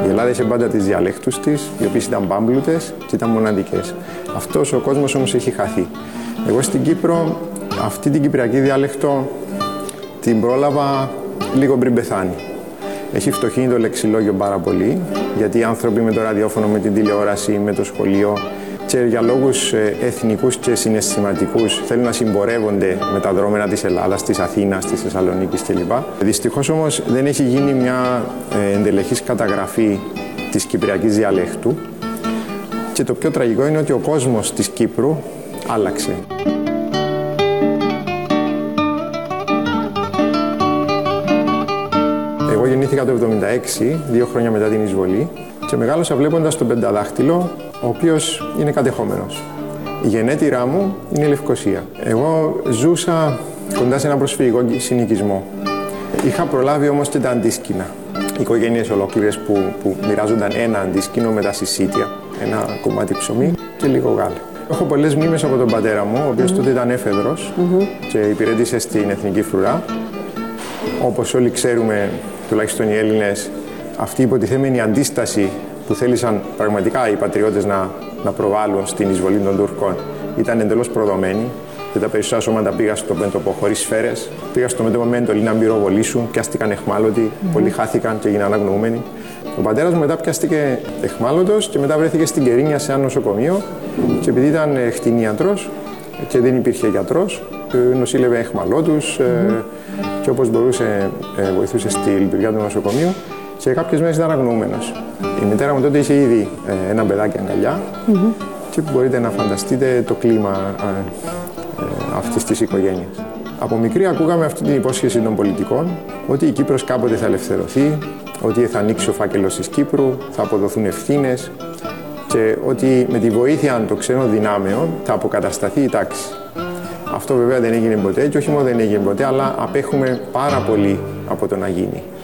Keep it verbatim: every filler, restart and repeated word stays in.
Η Ελλάδα είχε πάντα τις διαλέκτους της, οι οποίες ήταν πάμπλουτες και ήταν μοναδικές. Αυτός ο κόσμος όμως έχει χαθεί. Εγώ στην Κύπρο αυτή την κυπριακή διάλεκτο την πρόλαβα λίγο πριν πεθάνει. Έχει φτωχύνει το λεξιλόγιο πάρα πολύ, γιατί οι άνθρωποι με το ραδιόφωνο, με την τηλεόραση, με το σχολείο και για λόγους εθνικούς και συναισθηματικούς θέλουν να συμπορεύονται με τα δρόμενα της Ελλάδας, της Αθήνας, της Θεσσαλονίκης κλπ. Δυστυχώς όμως δεν έχει γίνει μια εντελεχής καταγραφή της κυπριακής διαλέκτου και το πιο τραγικό είναι ότι ο κόσμος της Κύπρου άλλαξε. Εγώ γεννήθηκα το εβδομήντα έξι, δύο χρόνια μετά την εισβολή, και μεγάλωσα βλέποντας τον Πενταδάχτυλο, ο οποίος είναι κατεχόμενος. Η γενέτειρά μου είναι η Λευκωσία. Εγώ ζούσα κοντά σε ένα προσφυγικό συνοικισμό. Είχα προλάβει όμως και τα αντίσκηνα. Οικογένειες ολόκληρες που, που μοιράζονταν ένα αντίσκηνο με τα συσίτια, ένα κομμάτι ψωμί και λίγο γάλα. Έχω πολλές μνήμες από τον πατέρα μου, ο οποίος mm-hmm. τότε ήταν έφεδρος mm-hmm. και υπηρέτησε στην Εθνική Φρουρά. Όπως όλοι ξέρουμε, τουλάχιστον οι Έλληνες, αυτή η υποτιθέμενη αντίσταση που θέλησαν πραγματικά οι πατριώτες να, να προβάλλουν στην εισβολή των Τούρκων ήταν εντελώς προδομένη και τα περισσότερα σώματα πήγαν στο μέτωπο χωρίς σφαίρες, πήγαν στο μέτωπο με εντολή να πυροβολήσουν, πιάστηκαν εχμάλωτοι, mm-hmm. πολλοί χάθηκαν και έγιναν αγνοούμενοι. Ο πατέρας μου μετά πιάστηκε εχμάλωτος και μετά βρέθηκε στην Κερίνια σε ένα νοσοκομείο και επειδή ήταν κτηνίατρος και δεν υπήρχε γιατρός, νοσήλευε εχμαλώτους mm-hmm. και όπως μπορούσε βοηθούσε στη λειτουργία του νοσοκομείου και κάποιες μέρες ήταν αγνοούμενος. Η μητέρα μου τότε είχε ήδη ένα παιδάκι αγκαλιά mm-hmm. και μπορείτε να φανταστείτε το κλίμα αυτής της οικογένειας. Από μικρή ακούγαμε αυτή την υπόσχεση των πολιτικών ότι η Κύπρος κάποτε θα ελευθερωθεί, ότι θα ανοίξει ο φάκελος της Κύπρου, θα αποδοθούν ευθύνες και ότι με τη βοήθεια των ξένων δυνάμεων θα αποκατασταθεί η τάξη. Αυτό βέβαια δεν έγινε ποτέ και όχι μόνο δεν έγινε ποτέ, αλλά απέχουμε πάρα πολύ από το να γίνει.